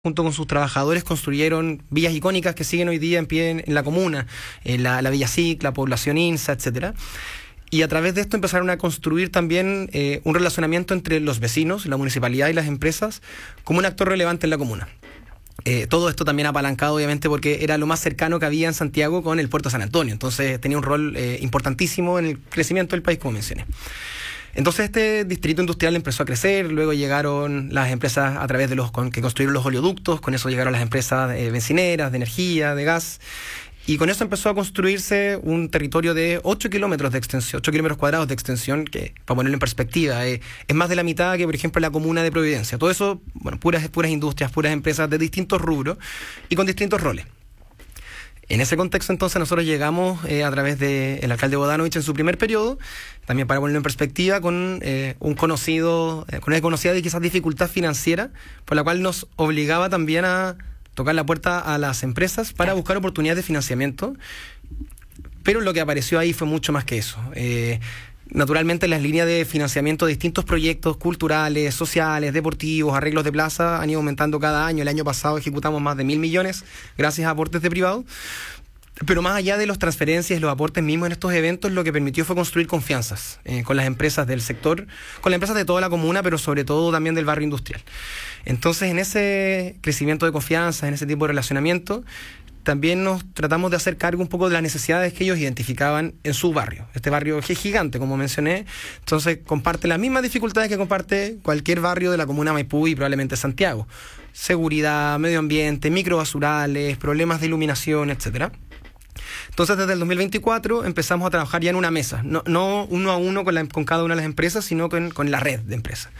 junto con sus trabajadores construyeron villas icónicas que siguen hoy día en pie en la comuna, la Villa SIC, la Población INSA, etcétera. Y a través de esto empezaron a construir también un relacionamiento entre los vecinos, la municipalidad y las empresas como un actor relevante en la comuna. Todo esto también apalancado obviamente porque era lo más cercano que había en Santiago con el puerto de San Antonio, entonces tenía un rol importantísimo en el crecimiento del país, como mencioné. Entonces este distrito industrial empezó a crecer, luego llegaron las empresas a través de que construyeron los oleoductos, con eso llegaron las empresas bencineras, de energía, de gas, y con eso empezó a construirse un territorio de 8 kilómetros de extensión, 8 kilómetros cuadrados de extensión, que, para ponerlo en perspectiva, es más de la mitad que, por ejemplo, la comuna de Providencia. Todo eso, bueno, puras industrias, puras empresas de distintos rubros y con distintos roles. En ese contexto, entonces, nosotros llegamos a través del alcalde Bodanovich en su primer periodo, también para ponerlo en perspectiva, con con una conocida y quizás dificultad financiera, por la cual nos obligaba también a tocar la puerta a las empresas para buscar oportunidades de financiamiento, pero lo que apareció ahí fue mucho más que eso. Naturalmente, las líneas de financiamiento de distintos proyectos culturales, sociales, deportivos, arreglos de plaza han ido aumentando cada año. El año pasado ejecutamos más de 1.000 millones gracias a aportes de privados. Pero más allá de las transferencias y los aportes mismos en estos eventos, lo que permitió fue construir confianzas con las empresas del sector, con las empresas de toda la comuna, pero sobre todo también del barrio industrial. Entonces, en ese crecimiento de confianza, en ese tipo de relacionamiento, también nos tratamos de hacer cargo un poco de las necesidades que ellos identificaban en su barrio. Este barrio es gigante, como mencioné, entonces comparte las mismas dificultades que comparte cualquier barrio de la comuna Maipú y probablemente Santiago. Seguridad, medio ambiente, microbasurales, problemas de iluminación, etcétera. Entonces, desde el 2024 empezamos a trabajar ya en una mesa, no uno a uno con cada una de las empresas, sino con la red de empresas.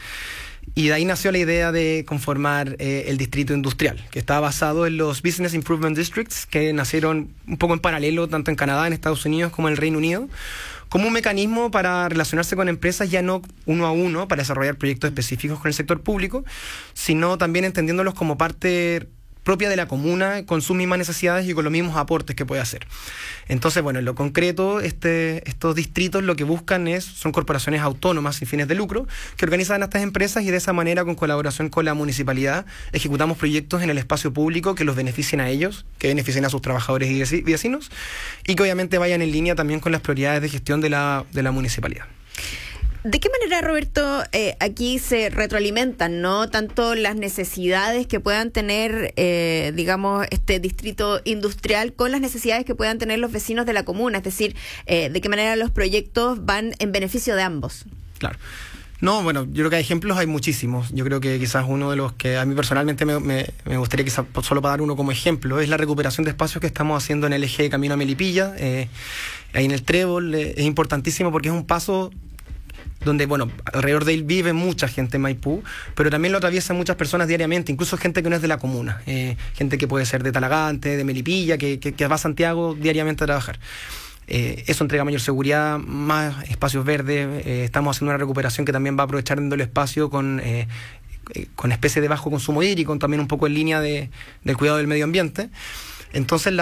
Y de ahí nació la idea de conformar el distrito industrial, que está basado en los Business Improvement Districts, que nacieron un poco en paralelo tanto en Canadá, en Estados Unidos, como en el Reino Unido, como un mecanismo para relacionarse con empresas ya no uno a uno, para desarrollar proyectos específicos con el sector público, sino también entendiéndolos como parte propia de la comuna, con sus mismas necesidades y con los mismos aportes que puede hacer. Entonces, bueno, en lo concreto, estos distritos lo que buscan son corporaciones autónomas sin fines de lucro que organizan a estas empresas y de esa manera, con colaboración con la municipalidad, ejecutamos proyectos en el espacio público que los beneficien a ellos, que beneficien a sus trabajadores y vecinos, y que obviamente vayan en línea también con las prioridades de gestión de la municipalidad. ¿De qué manera, Roberto, aquí se retroalimentan, ¿no? Tanto las necesidades que puedan tener, digamos, este distrito industrial con las necesidades que puedan tener los vecinos de la comuna? Es decir, ¿de qué manera los proyectos van en beneficio de ambos? Claro. No, bueno, yo creo que ejemplos hay muchísimos. Yo creo que quizás uno de los que a mí personalmente me gustaría, quizás solo para dar uno como ejemplo, es la recuperación de espacios que estamos haciendo en el eje de Camino a Melipilla. Ahí en el Trébol es importantísimo porque es un paso donde, bueno, alrededor de él vive mucha gente en Maipú, pero también lo atraviesan muchas personas diariamente, incluso gente que no es de la comuna, gente que puede ser de Talagante, de Melipilla, que va a Santiago diariamente a trabajar. Eso entrega mayor seguridad, más espacios verdes. Estamos haciendo una recuperación que también va a aprovechar el espacio con especies de bajo consumo hídrico, también un poco en línea del cuidado del medio ambiente. Entonces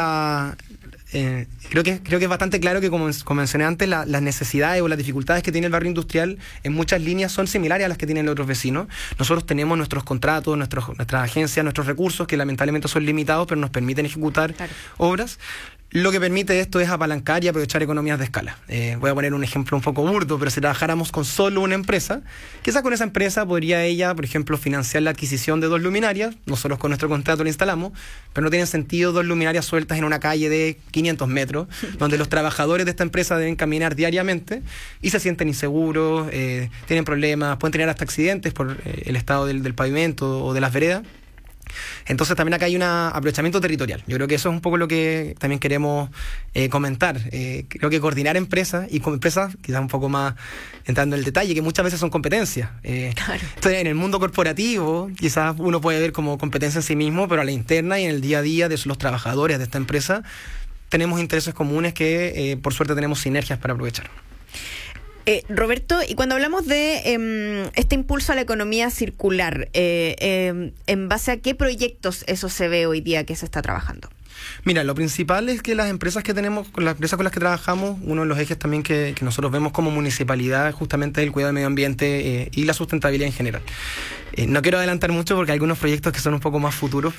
creo que es bastante claro que, como mencioné antes, las necesidades o las dificultades que tiene el barrio industrial en muchas líneas son similares a las que tienen los otros vecinos. Nosotros tenemos nuestros contratos, nuestras agencias, nuestros recursos que lamentablemente son limitados, pero nos permiten ejecutar obras. Lo que permite esto es apalancar y aprovechar economías de escala. Voy a poner un ejemplo un poco burdo, pero si trabajáramos con solo una empresa, quizás con esa empresa podría ella, por ejemplo, financiar la adquisición de 2 luminarias. Nosotros con nuestro contrato lo instalamos, pero no tiene sentido 2 luminarias sueltas en una calle de 500 metros, donde los trabajadores de esta empresa deben caminar diariamente y se sienten inseguros, tienen problemas, pueden tener hasta accidentes por el estado del pavimento o de las veredas. Entonces también acá hay un aprovechamiento territorial. Yo creo que eso es un poco lo que también queremos comentar. Creo que coordinar empresas y con empresas, quizás un poco más entrando en el detalle, que muchas veces son competencias. Claro. Entonces, en el mundo corporativo quizás uno puede ver como competencia en sí mismo, pero a la interna y en el día a día de los trabajadores de esta empresa tenemos intereses comunes que por suerte tenemos sinergias para aprovechar. Roberto, y cuando hablamos de este impulso a la economía circular, ¿en base a qué proyectos eso se ve hoy día que se está trabajando? Mira, lo principal es que las empresas que tenemos, con las empresas con las que trabajamos, uno de los ejes también que nosotros vemos como municipalidad justamente es el cuidado del medio ambiente y la sustentabilidad en general. No quiero adelantar mucho porque hay algunos proyectos que son un poco más futuros,